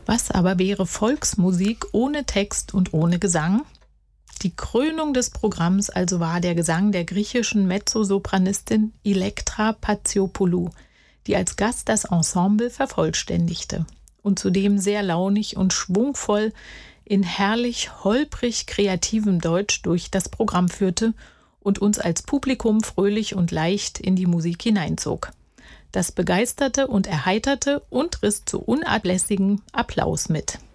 Was aber wäre Volksmusik ohne Text und ohne Gesang? Die Krönung des Programms also war der Gesang der griechischen Mezzosopranistin Elektra Patsiopoulou, die als Gast das Ensemble vervollständigte und zudem sehr launig und schwungvoll in herrlich holprig kreativem Deutsch durch das Programm führte und uns als Publikum fröhlich und leicht in die Musik hineinzog. Das begeisterte und erheiterte und riss zu unablässigem Applaus mit.